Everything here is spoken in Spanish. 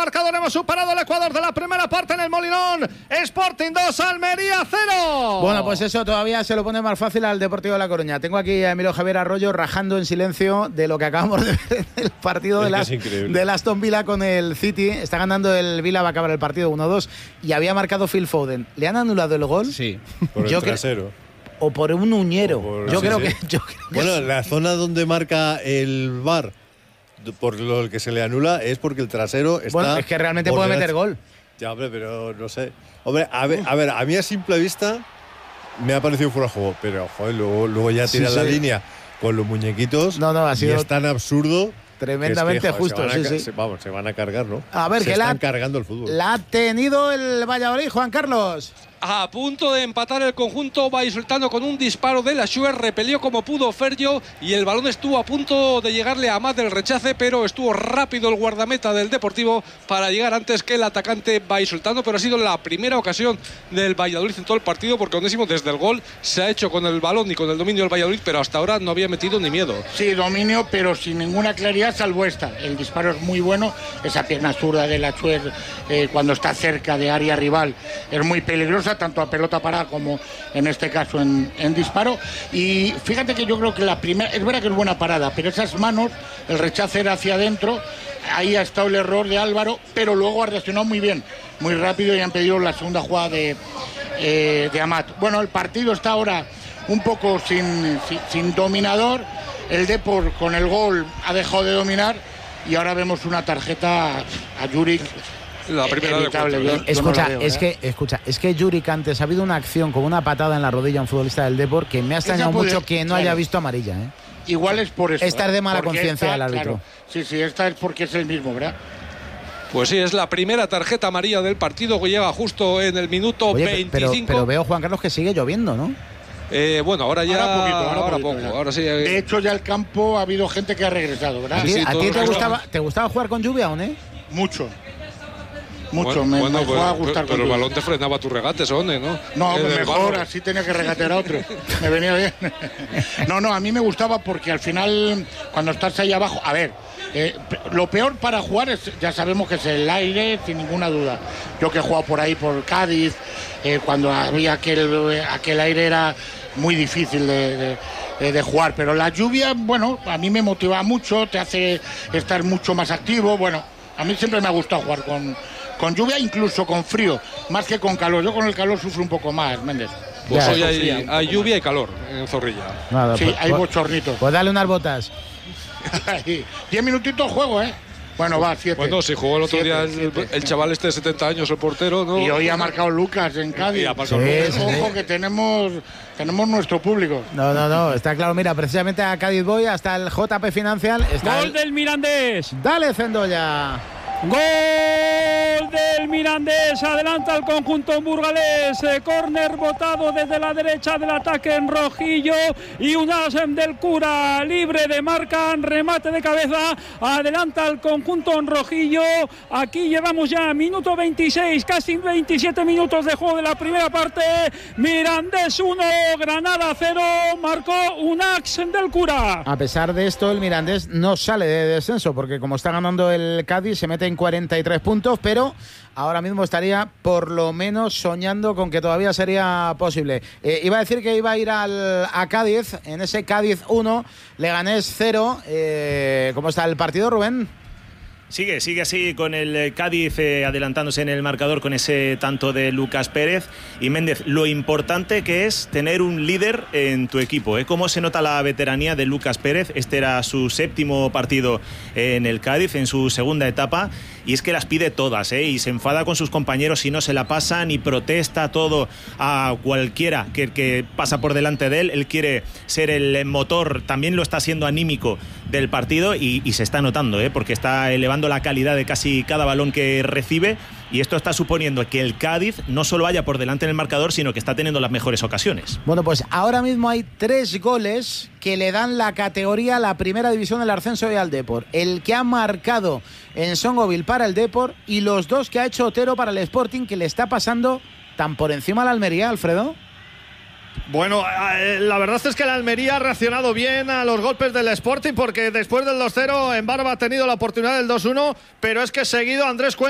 marcador. Hemos superado el Ecuador de la primera parte en el Molinón. Sporting 2, Almería 0. Bueno, pues eso todavía se lo pone más fácil al Deportivo de La Coruña. Tengo aquí a Emilio Javier Arroyo rajando en silencio de lo que acabamos de ver en el partido del Aston Villa con el City. Está ganando el Villa, va a acabar el partido 1-2 y había marcado Phil Foden. ¿Le han anulado el gol? Sí. Por el trasero. O por un uñero. Yo creo que bueno, la zona donde marca el VAR, por lo que se le anula, es porque el trasero está... Bueno, es que realmente puede meter gol. Ya, hombre, pero no sé. Hombre, a ver, a mí a simple vista me ha parecido fuera de juego, pero joder, luego ya tiran la línea con los muñequitos. Ha sido... y es tan absurdo... Tremendamente justo, se van a cargar, ¿no? A ver, se están cargando el fútbol. La ha tenido el Valladolid, Juan Carlos. A punto de empatar el conjunto vallisoletano con un disparo de la Schuer, repelió como pudo Fergio y el balón estuvo a punto de llegarle a Amat del rechace, pero estuvo rápido el guardameta del Deportivo para llegar antes que el atacante vallisoletano, pero ha sido la primera ocasión del Valladolid en todo el partido, porque Onésimo desde el gol se ha hecho con el balón y con el dominio del Valladolid, pero hasta ahora no había metido ni miedo. Sí, dominio, pero sin ninguna claridad salvo esta. El disparo es muy bueno, esa pierna zurda de la Schuer cuando está cerca de área rival es muy peligrosa, tanto a pelota parada como en este caso en disparo. Y fíjate que yo creo que la primera, es verdad que es buena parada, pero esas manos, el rechace era hacia adentro, ahí ha estado el error de Álvaro, pero luego ha reaccionado muy bien, muy rápido, y han pedido la segunda jugada de Amat. Bueno, el partido está ahora un poco sin dominador, el Depor con el gol ha dejado de dominar y ahora vemos una tarjeta a Juric. La primera es que Juric antes ha habido una acción con una patada en la rodilla a un futbolista del Depor que me ha extrañado mucho que no haya visto amarilla. Igual es por eso. Esta es de mala conciencia del árbitro. Claro. Sí, esta es porque es el mismo, ¿verdad? Pues sí, es la primera tarjeta amarilla del partido que llega justo en el minuto 25. Pero veo, Juan Carlos, que sigue lloviendo, ¿no? Bueno, ahora ya. Ahora poco. Ahora sí. De hecho, ya el campo ha habido gente que ha regresado, ¿verdad? ¿A ti te gustaba jugar con lluvia aún, Mucho, bueno, me va a gustar. Pero el balón te frenaba tu regate, Sone, ¿no? No, mejor, así tenía que regatear a otro. Me venía bien. No, a mí me gustaba porque al final, cuando estás ahí abajo, a ver, lo peor para jugar ya sabemos que es el aire, sin ninguna duda. Yo que he jugado por ahí, por Cádiz, cuando había aquel aire era muy difícil de jugar, pero la lluvia, bueno, a mí me motiva mucho, te hace estar mucho más activo. Bueno, a mí siempre me ha gustado jugar con lluvia, incluso con frío, más que con calor. Yo con el calor sufro un poco más, Méndez. Pues hoy hay lluvia y calor en Zorrilla. Nada, sí, hay bochornitos. Pues dale unas botas. 10 minutitos juego, Bueno, va, 7. Bueno, si jugó el otro día el chaval este de 70 años, el portero, ¿no? Y hoy ha marcado Lucas en Cádiz. Ojo, que tenemos nuestro público. No, está claro. Mira, precisamente a Cádiz voy, hasta el JP Financial. ¡Gol del Mirandés! ¡Dale, Cendolla! ¡Gol del Mirandés! Adelanta el conjunto burgalés. Córner botado desde la derecha del ataque en Rojillo. Y un as del Cura libre de marca. Remate de cabeza. Adelanta el conjunto en Rojillo. Aquí llevamos ya minuto 26, casi 27 minutos de juego de la primera parte. Mirandés 1, Granada 0. Marcó un as del Cura. A pesar de esto, el Mirandés no sale de descenso, porque como está ganando el Cádiz, se mete en 43 puntos, pero ahora mismo estaría por lo menos soñando con que todavía sería posible. Iba a decir que iba a ir a Cádiz, en ese Cádiz 1, Leganés 0. ¿Cómo está el partido, Rubén? Sigue así con el Cádiz adelantándose en el marcador con ese tanto de Lucas Pérez. Y Méndez, lo importante que es tener un líder en tu equipo, ¿Cómo se nota la veteranía de Lucas Pérez? Este era su 7º partido en el Cádiz, en su segunda etapa, y es que las pide todas, y se enfada con sus compañeros si no se la pasan y protesta todo a cualquiera que pasa por delante de él. Él quiere ser el motor, también lo está siendo anímico del partido, y se está notando, porque está elevando la calidad de casi cada balón que recibe, y esto está suponiendo que el Cádiz no solo vaya por delante en el marcador, sino que está teniendo las mejores ocasiones. Bueno, pues ahora mismo hay 3 goles que le dan la categoría a la primera división del ascenso y al Depor. El que ha marcado en Songoville para el Depor y los 2 que ha hecho Otero para el Sporting, que le está pasando tan por encima a la Almería, Alfredo. Bueno, la verdad es que la Almería ha reaccionado bien a los golpes del Sporting, porque después del 2-0 en Barba ha tenido la oportunidad del 2-1, pero es que seguido Andrés Cuenca